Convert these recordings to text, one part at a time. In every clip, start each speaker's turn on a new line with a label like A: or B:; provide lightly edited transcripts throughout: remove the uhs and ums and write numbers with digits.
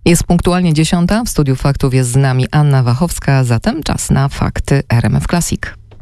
A: Jest punktualnie 10. W studiu faktów jest z nami Anna Wachowska, zatem czas na fakty RMF Classic.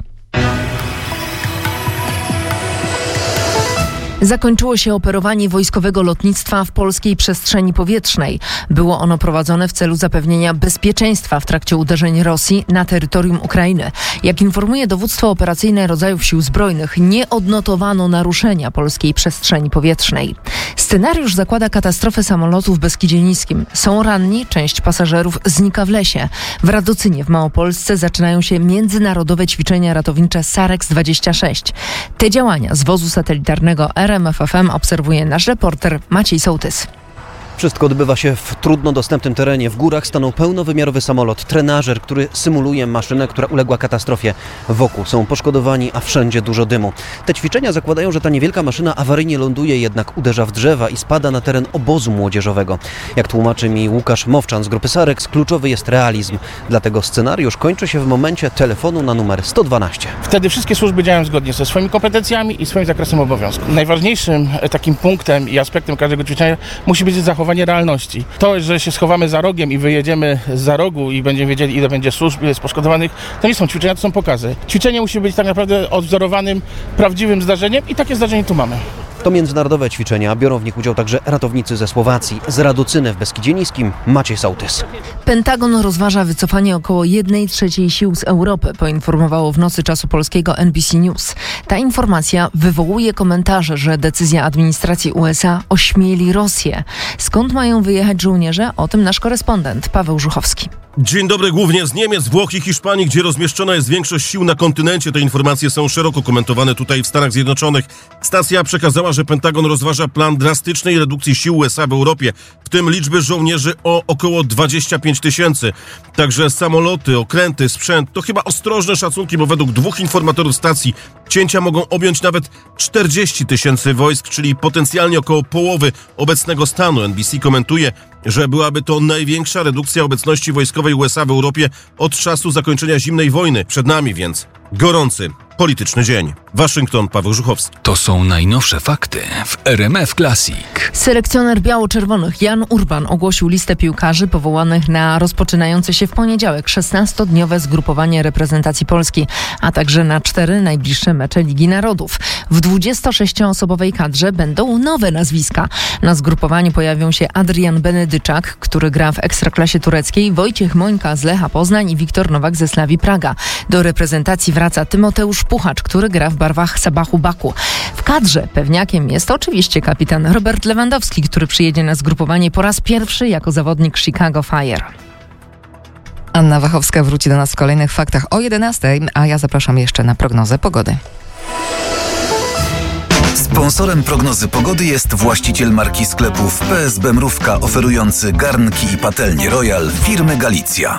B: Zakończyło się operowanie wojskowego lotnictwa w polskiej przestrzeni powietrznej. Było ono prowadzone w celu zapewnienia bezpieczeństwa w trakcie uderzeń Rosji na terytorium Ukrainy. Jak informuje dowództwo operacyjne rodzajów sił zbrojnych, nie odnotowano naruszenia polskiej przestrzeni powietrznej. Scenariusz zakłada katastrofę samolotu w Beskidzie Niskim. Są ranni, część pasażerów znika w lesie. W Radocynie w Małopolsce zaczynają się międzynarodowe ćwiczenia ratownicze SAREX 26. Te działania z wozu satelitarnego RMF FM obserwuje nasz reporter Maciej Sołtys.
C: Wszystko odbywa się w trudno dostępnym terenie. W górach stanął pełnowymiarowy samolot trenażer, który symuluje maszynę, która uległa katastrofie. Wokół są poszkodowani, a wszędzie dużo dymu. Te ćwiczenia zakładają, że ta niewielka maszyna awaryjnie ląduje, jednak uderza w drzewa i spada na teren obozu młodzieżowego. Jak tłumaczy mi Łukasz Mowczan z grupy SAREX, kluczowy jest realizm. Dlatego scenariusz kończy się w momencie telefonu na numer 112.
D: Wtedy wszystkie służby działają zgodnie ze swoimi kompetencjami i swoim zakresem obowiązków. Najważniejszym takim punktem i aspektem każdego ćwiczenia musi być zachowanie realności. To, że się schowamy za rogiem i wyjedziemy za rogu i będziemy wiedzieli, ile będzie służb, ile jest poszkodowanych, to nie są ćwiczenia, to są pokazy. Ćwiczenie musi być tak naprawdę odwzorowanym, prawdziwym zdarzeniem i takie zdarzenie tu mamy.
C: To międzynarodowe ćwiczenia. Biorą w nich udział także ratownicy ze Słowacji. Z Radocyny w Beskidzie Niskim Maciej Sołtys.
B: Pentagon rozważa wycofanie około 1/3 sił z Europy, poinformowało w nocy czasu polskiego NBC News. Ta informacja wywołuje komentarze, że decyzja administracji USA ośmieli Rosję. Skąd mają wyjechać żołnierze? O tym nasz korespondent Paweł Żuchowski.
E: Dzień dobry, głównie z Niemiec, Włoch i Hiszpanii, gdzie rozmieszczona jest większość sił na kontynencie. Te informacje są szeroko komentowane tutaj w Stanach Zjednoczonych. Stacja przekazała, że Pentagon rozważa plan drastycznej redukcji sił USA w Europie, w tym liczby żołnierzy o około 25 000. Także samoloty, okręty, sprzęt. To chyba ostrożne szacunki, bo według dwóch informatorów stacji cięcia mogą objąć nawet 40 000 wojsk, czyli potencjalnie około połowy obecnego stanu. NBC komentuje, że byłaby to największa redukcja obecności wojskowej USA w Europie od czasu zakończenia zimnej wojny. Przed nami więc gorący polityczny dzień. Waszyngton, Paweł Żuchowski.
F: To są najnowsze fakty w RMF Classic.
B: Selekcjoner biało-czerwonych Jan Urban ogłosił listę piłkarzy powołanych na rozpoczynające się w poniedziałek 16-dniowe zgrupowanie reprezentacji Polski, a także na 4 najbliższe mecze Ligi Narodów. W 26-osobowej kadrze będą nowe nazwiska. Na zgrupowaniu pojawią się Adrian Benedyczak, który gra w Ekstraklasie tureckiej, Wojciech Mońka z Lecha Poznań i Wiktor Nowak ze Slavii Praga. Do reprezentacji wraca Tymoteusz Puchacz, który gra w barwach Sabachu Baku. W kadrze pewniakiem jest oczywiście kapitan Robert Lewandowski, który przyjedzie na zgrupowanie po raz pierwszy jako zawodnik Chicago Fire.
A: Anna Wachowska wróci do nas w kolejnych faktach o 11, a ja zapraszam jeszcze na prognozę pogody.
G: Sponsorem prognozy pogody jest właściciel marki sklepów PSB Mrówka, oferujący garnki i patelnie Royal firmy Galicja.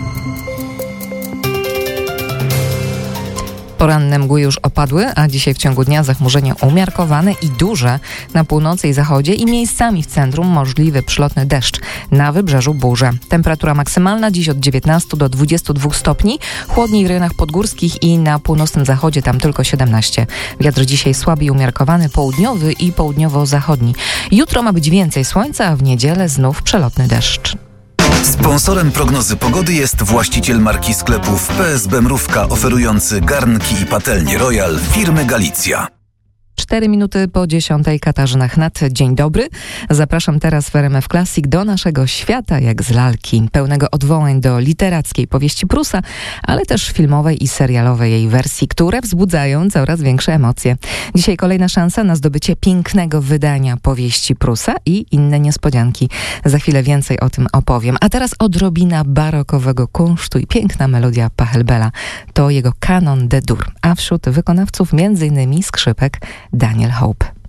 A: Poranne mgły już opadły, a dzisiaj w ciągu dnia zachmurzenie umiarkowane i duże na północy i zachodzie i miejscami w centrum możliwy przylotny deszcz. Na wybrzeżu burze. Temperatura maksymalna dziś od 19 do 22 stopni, chłodniej w rejonach podgórskich i na północnym zachodzie tam tylko 17. Wiatr dzisiaj słaby i umiarkowany, południowy i południowo-zachodni. Jutro ma być więcej słońca, a w niedzielę znów przelotny deszcz.
G: Sponsorem prognozy pogody jest właściciel marki sklepów PSB Mrówka, oferujący garnki i patelnie Royal firmy Galicja.
A: 4 minuty po 10. Katarzyna Chnat. Dzień dobry. Zapraszam teraz w RMF Classic do naszego świata jak z lalki, pełnego odwołań do literackiej powieści Prusa, ale też filmowej i serialowej jej wersji, które wzbudzają coraz większe emocje. Dzisiaj kolejna szansa na zdobycie pięknego wydania powieści Prusa i inne niespodzianki. Za chwilę więcej o tym opowiem. A teraz odrobina barokowego kunsztu i piękna melodia Pachelbela. To jego kanon de dur, a wśród wykonawców m.in. skrzypek Daniel Hope.